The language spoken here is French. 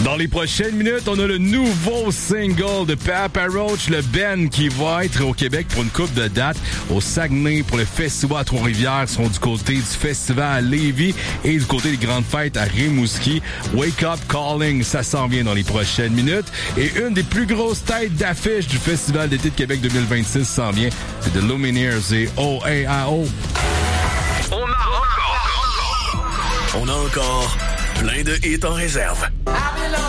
Dans les prochaines minutes, on a le nouveau single de Papa Roach, le Ben, qui va être au Québec pour une couple de dates. Au Saguenay pour le festival à Trois-Rivières, seront du côté du festival à Lévis et du côté des grandes fêtes à Rimouski. Wake Up Calling, ça s'en vient dans les prochaines minutes. Et une des plus grosses têtes d'affiche du Festival d'été de Québec 2026 s'en vient. C'est The Lumineers et OAAO. On a encore plein de hits en réserve.